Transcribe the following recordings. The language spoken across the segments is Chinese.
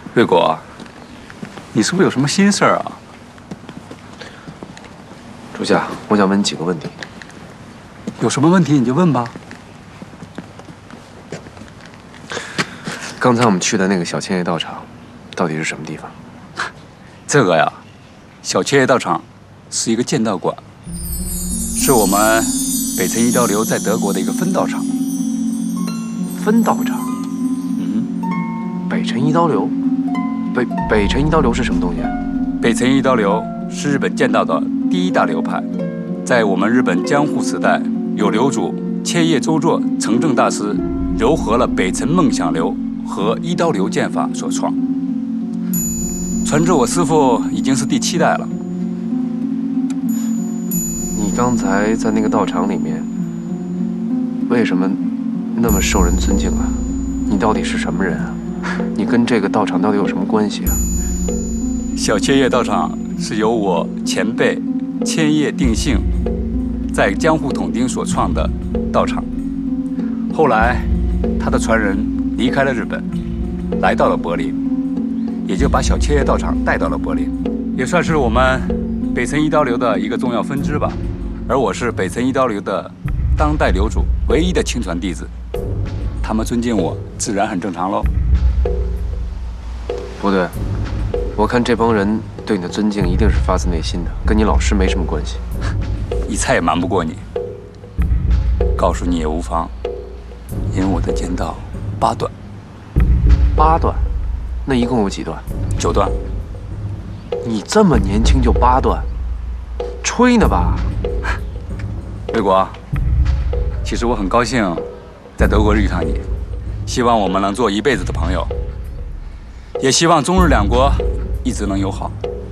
瑞国，你是不是有什么心事儿啊？ 主下，我想问你几个问题。 有什么问题你就问吧。 刚才我们去的那个小千叶道场，到底是什么地方？ 这个呀，小千叶道场是一个剑道馆，是我们北辰一刀流在德国的一个分道场。 分道场？北辰一刀流？北辰一刀流是什么东西啊？ 北辰一刀流是日本剑道的第一大流派，在我们日本江户时代，有流主千叶周作成正大师糅合了北辰梦想流和一刀流剑法所创。传至我师父已经是第7代了。 你刚才在那个道场里面，为什么那么受人尊敬啊？你到底是什么人啊？你跟这个道场到底有什么关系啊？ 小千叶道场是由我前辈千叶定信在江户统町所创的道场，后来他的传人离开了日本，来到了柏林，也就把小千叶道场带到了柏林，也算是我们北辰一刀流的一个重要分支吧。而我是北辰一刀流的当代流主唯一的亲传弟子，他们尊敬我，自然很正常喽。 不对，我看这帮人对你的尊敬一定是发自内心的，跟你老师没什么关系。 一猜也瞒不过你，告诉你也无妨，因为我的剑道8段。 8段？那一共有几段 ？9段。 你这么年轻就8段，吹呢吧？ 瑞国，其实我很高兴在德国遇上你，希望我们能做一辈子的朋友，也希望中日两国一直能友好。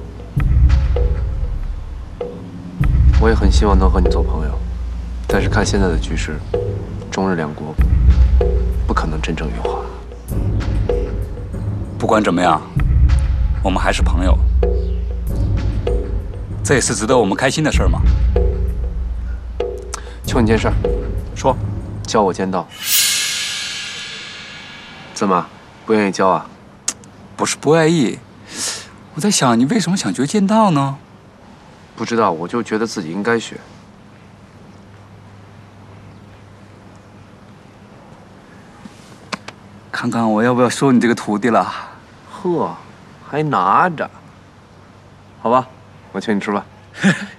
我也很希望能和你做朋友，但是看现在的局势，中日两国不可能真正友好。 不管怎么样，我们还是朋友，这也是值得我们开心的事儿嘛。 求你件事儿， 说， 教我剑道。怎么不愿意教啊？ 不是不愿意，我在想你为什么想学剑道呢？ 不知道，我就觉得自己应该学。 看看我要不要收你这个徒弟了？ 呵，还拿着？好吧，我请你吃饭。